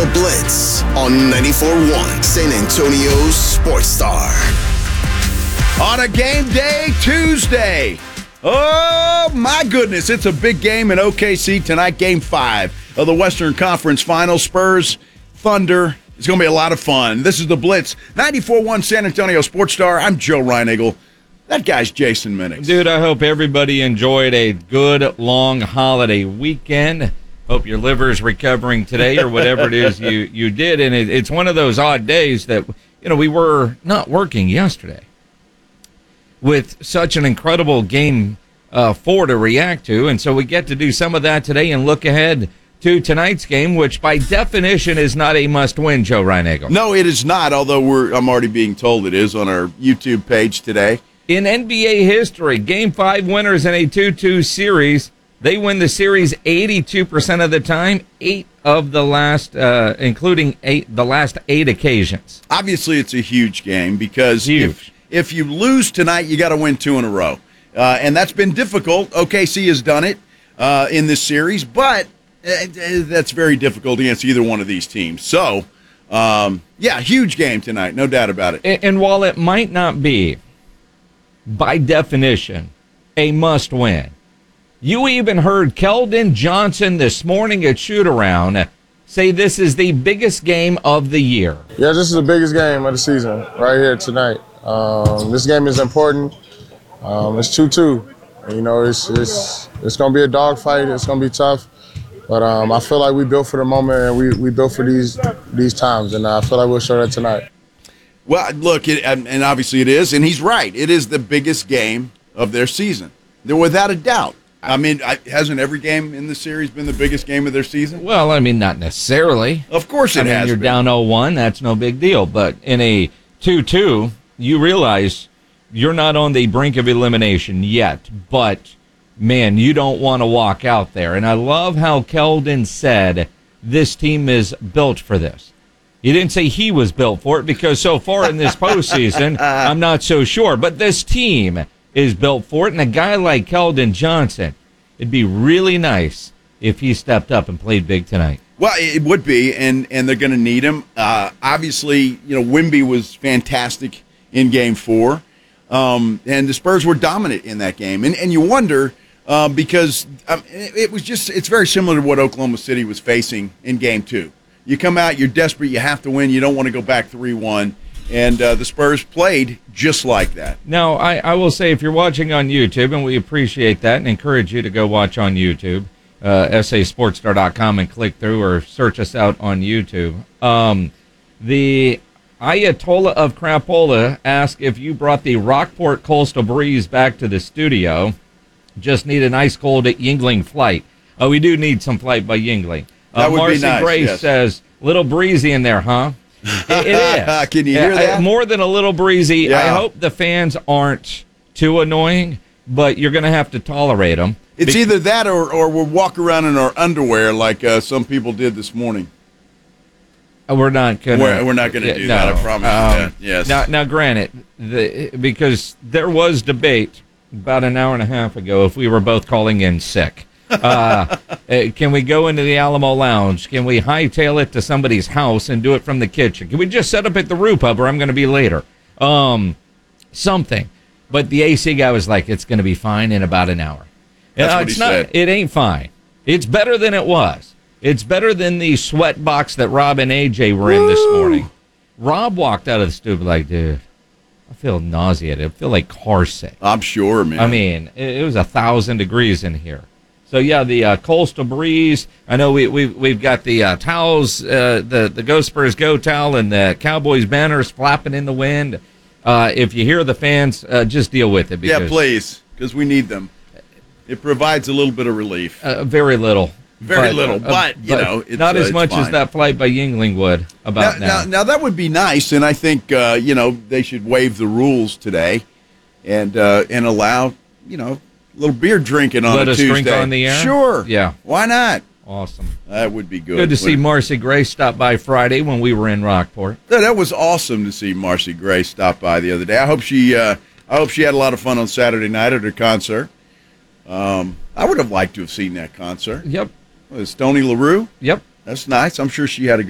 The Blitz on 94.1 San Antonio's Sports Star. On a game day Tuesday. Oh, my goodness. It's a big game in OKC tonight, Game 5 of the Western Conference Finals. Spurs, Thunder. It's going to be a lot of fun. This is The Blitz, 94.1 San Antonio Sports Star. I'm Joe Reinagle. That guy's Jason Minix. Dude, I hope everybody enjoyed a good, long holiday weekend. Hope your liver's recovering today or whatever it is you did. And it's one of those odd days that, we were not working yesterday with such an incredible Game 4 to react to. And so we get to do some of that today and look ahead to tonight's game, which by definition is not a must-win, Joe Reinagle. No, it is not, although I'm already being told it is on our YouTube page today. In NBA history, Game 5 winners in a 2-2 series, they win the series 82% of the time, including the last 8 occasions. Obviously, it's a huge game because huge. If you lose tonight, you got to win 2 in a row. And that's been difficult. OKC has done it in this series, but that's very difficult against either one of these teams. So, huge game tonight, no doubt about it. And while it might not be, by definition, a must-win, you even heard Keldon Johnson this morning at Shoot-Around say this is the biggest game of the year. Yeah, this is the biggest game of the season right here tonight. This game is important. It's 2-2. It's going to be a dogfight. It's going to be tough. But I feel like we built for the moment, and we built for these times, and I feel like we'll show that tonight. Well, look, and obviously it is, and he's right. It is the biggest game of their season, without a doubt. I mean, hasn't every game in the series been the biggest game of their season? Well, I mean, not necessarily. Of course it has. You're been. Down 0-1, that's no big deal. But in a 2-2, you realize you're not on the brink of elimination yet, but man, you don't want to walk out there. And I love how Keldon said this team is built for this. He didn't say he was built for it because so far in this postseason, I'm not so sure. But this team is built for it. And a guy like Keldon Johnson, it'd be really nice if he stepped up and played big tonight. Well, it would be, and they're going to need him. Obviously, Wemby was fantastic in Game 4. And the Spurs were dominant in that game. And you wonder, because it's very similar to what Oklahoma City was facing in Game 2. You come out, you're desperate, you have to win, you don't want to go back 3-1. And the Spurs played just like that. Now, I will say, if you're watching on YouTube, and we appreciate that and encourage you to go watch on YouTube, sasportstar.com and click through or search us out on YouTube. The Ayatollah of Crapola asked if you brought the Rockport Coastal Breeze back to the studio. Just need an ice cold Yingling flight. Oh, we do need some flight by Yingling. That would Marcy be nice. Grace yes. says, little breezy in there, huh? It is. Can you hear that? More than a little breezy. Yeah. I hope the fans aren't too annoying, but you're going to have to tolerate them. It's either that or we'll walk around in our underwear like some people did this morning. We're not going to. We're not going to do that. I promise you that. Yes. Now, granted, because there was debate about an hour and a half ago if we were both calling in sick. Can we go into the Alamo Lounge? Can we hightail it to somebody's house and do it from the kitchen? Can we just set up at the Roo Pub or I'm going to be later? Something. But the AC guy was like, it's going to be fine in about an hour. That's what he said. It ain't fine. It's better than it was. It's better than the sweat box that Rob and AJ were in this morning. Rob walked out of the studio like, dude, I feel nauseated. I feel like car sick. I'm sure, man. I mean, it was 1,000 degrees in here. So, yeah, the Coastal Breeze. I know we've got the towels, the Go Spurs Go towel and the Cowboys banners flapping in the wind. If you hear the fans, just deal with it. Yeah, please, because we need them. It provides a little bit of relief. Very little. Very little, but it's not as much fine. as that flight by Yingling would about now. Now, that would be nice, and I think, they should waive the rules today and allow, a little beer drinking on a Tuesday. Let us drink on the air? Sure. Yeah. Why not? Awesome. That would be good. Good to see Marcy Gray stop by Friday when we were in Rockport. That was awesome to see Marcy Gray stop by the other day. I hope she had a lot of fun on Saturday night at her concert. I would have liked to have seen that concert. Yep. Stoney LaRue? Yep. That's nice. I'm sure she had a